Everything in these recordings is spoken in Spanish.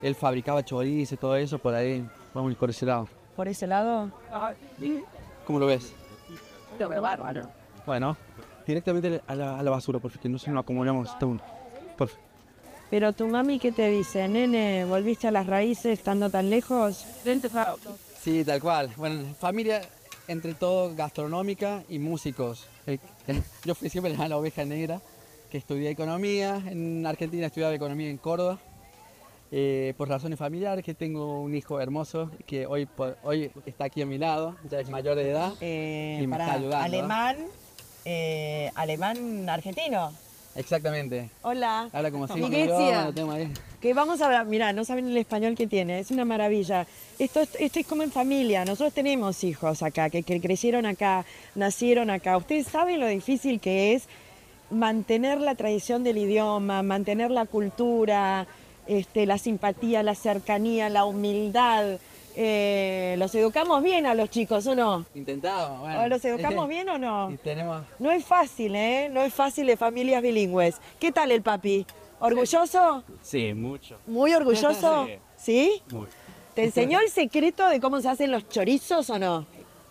Él fabricaba chorizo y todo eso, por ahí vamos por ese lado. ¿Por ese lado? ¿Cómo lo ves? Lo veo bárbaro. Bueno, directamente a la basura, por favor, que no se nos acumulamos. Por favor. Pero tu mami, ¿qué te dice? Nene, ¿volviste a las raíces estando tan lejos? Sí, tal cual. Bueno, familia entre todo gastronómica y músicos. Yo fui siempre la oveja negra, que estudié economía. En Argentina estudiaba economía en Córdoba. Por razones familiares, que tengo un hijo hermoso que hoy está aquí a mi lado, ya es mayor de edad y me está ayudando. Alemán, alemán argentino. Exactamente. Hola. Habla como si Miguecia. lo tengo ahí. Que vamos a hablar, mirá, no saben el español que tiene, es una maravilla. Esto es como en familia, nosotros tenemos hijos acá, que crecieron acá, nacieron acá. Ustedes saben lo difícil que es mantener la tradición del idioma, mantener la cultura, la simpatía, la cercanía, la humildad. ¿Los educamos bien a los chicos o no? Intentamos, bueno. ¿Los educamos bien o no? Y tenemos... No es fácil, ¿eh? No es fácil de familias bilingües. ¿Qué tal el papi? ¿Orgulloso? Sí, mucho. ¿Muy orgulloso? ¿Sí? Muy. ¿Te enseñó el secreto de cómo se hacen los chorizos o no?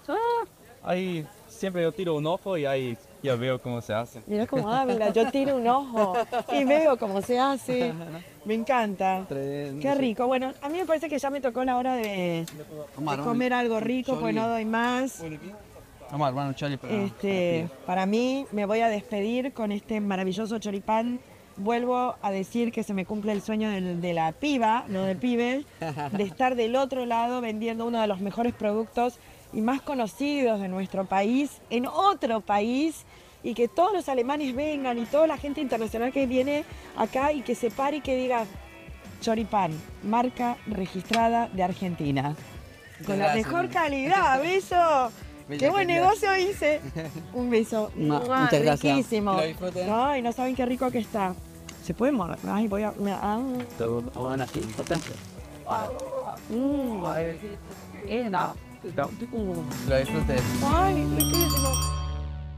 Ahí siempre yo tiro un ojo y ahí ya veo cómo se hace. Mirá cómo habla, yo tiro un ojo y veo cómo se hace. Me encanta. Qué rico. Bueno, a mí me parece que ya me tocó la hora de comer algo rico, pues no doy más. Vamos a armar un chori Para mí, me voy a despedir con este maravilloso choripán. Vuelvo a decir que se me cumple el sueño de la piba, no del pibe, de estar del otro lado vendiendo uno de los mejores productos y más conocidos de nuestro país, en otro país, y que todos los alemanes vengan y toda la gente internacional que viene acá y que se pare y que diga choripán, marca registrada de Argentina. Con la mejor calidad, beso. ¡Qué buen negocio hice! Un beso. Muchas gracias. Riquísimo. Que lo disfruten. Ay, no saben qué rico que está. ¿Se puede morder? Ay, voy a... Bueno, así, potente. Lo disfrutes. Ay, riquísimo.